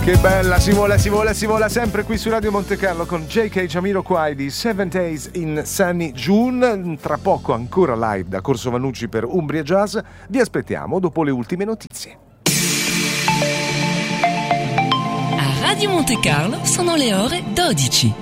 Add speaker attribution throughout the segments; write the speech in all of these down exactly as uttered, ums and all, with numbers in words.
Speaker 1: Che bella, si vola, si vola, si vola sempre qui su Radio Monte Carlo con J K Jamiroquai di Seven Days in Sunny June. Tra poco ancora live da Corso Vannucci per Umbria Jazz. Vi aspettiamo dopo le ultime notizie.
Speaker 2: A Radio Monte Carlo sono le ore dodici.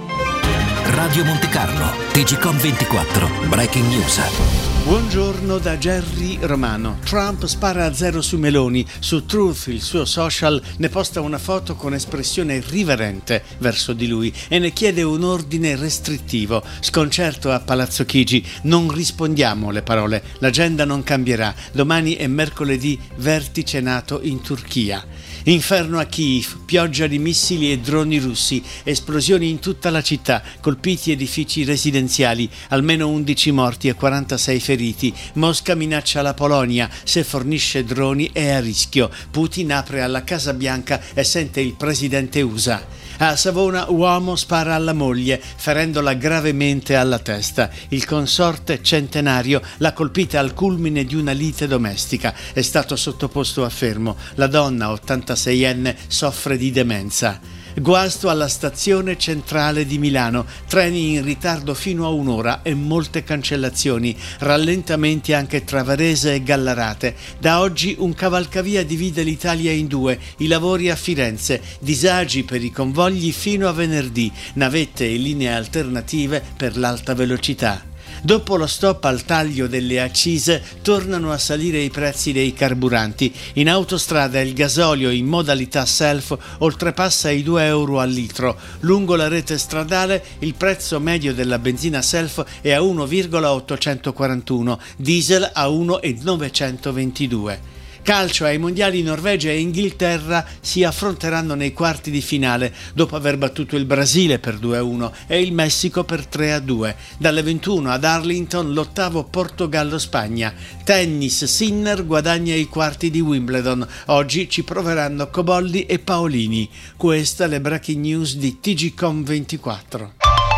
Speaker 3: Radio Monte Carlo, T G Com ventiquattro, Breaking News.
Speaker 4: Buongiorno da Gerry Romano. Trump spara a zero su Meloni. Su Truth, il suo social, ne posta una foto con espressione irriverente verso di lui e ne chiede un ordine restrittivo. Sconcerto a Palazzo Chigi. Non rispondiamo le parole. L'agenda non cambierà. Domani è mercoledì, vertice NATO in Turchia. Inferno a Kiev, pioggia di missili e droni russi, esplosioni in tutta la città, colpiti edifici residenziali, almeno undici morti e quarantasei feriti. Mosca minaccia la Polonia, se fornisce droni è a rischio. Putin apre alla Casa Bianca e sente il presidente U S A. A Savona uomo spara alla moglie, ferendola gravemente alla testa. Il consorte centenario l'ha colpita al culmine di una lite domestica. È stato sottoposto a fermo. La donna, ottantaseienne, soffre di demenza. Guasto alla stazione centrale di Milano, treni in ritardo fino a un'ora e molte cancellazioni, rallentamenti anche tra Varese e Gallarate. Da oggi un cavalcavia divide l'Italia in due, i lavori a Firenze, disagi per i convogli fino a venerdì, navette e linee alternative per l'alta velocità. Dopo lo stop al taglio delle accise, tornano a salire i prezzi dei carburanti. In autostrada il gasolio in modalità self oltrepassa i due euro al litro. Lungo la rete stradale il prezzo medio della benzina self è a uno virgola ottocentoquarantuno, diesel a uno virgola novecentoventidue. Calcio, ai mondiali Norvegia e Inghilterra si affronteranno nei quarti di finale dopo aver battuto il Brasile per due a uno e il Messico per tre a due. Dalle ventuno ad Arlington l'ottavo Portogallo-Spagna. Tennis, Sinner guadagna i quarti di Wimbledon. Oggi ci proveranno Cobolli e Paolini. Questa le breaking news di T G Com ventiquattro.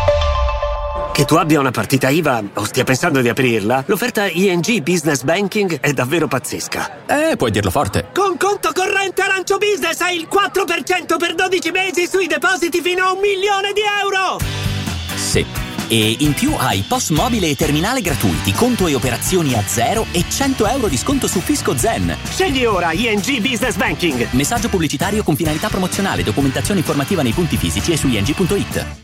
Speaker 5: Che tu abbia una partita I V A o stia pensando di aprirla, l'offerta I N G Business Banking è davvero pazzesca.
Speaker 6: Eh, puoi dirlo forte.
Speaker 5: Con conto corrente Arancio Business hai il quattro per cento per dodici mesi sui depositi fino a un milione di euro!
Speaker 6: Sì. E in più hai P O S mobile e terminale gratuiti, conto e operazioni a zero e cento euro di sconto su Fisco Zen.
Speaker 5: Scegli ora I N G Business Banking.
Speaker 6: Messaggio pubblicitario con finalità promozionale, documentazione informativa nei punti fisici e su I N G punto it.